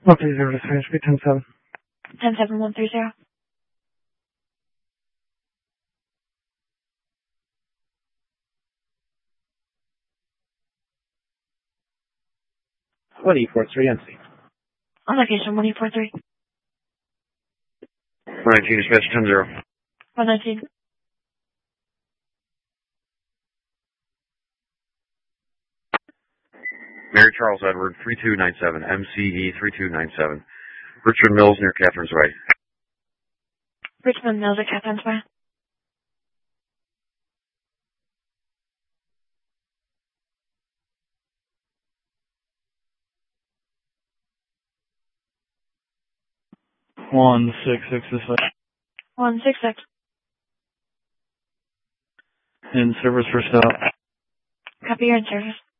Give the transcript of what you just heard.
130 to Spanish, 10-7. 10-7, 130. One E43 NC. On location, 1-843. 119, dispatch 10-0. 119. Mary Charles Edward, 3297, MCE 3297. Richmond Mills near Catherine's Way. Richmond Mills at Catherine's Way. One 6-6 this way. 166. In service for stop. Copy, you're in service.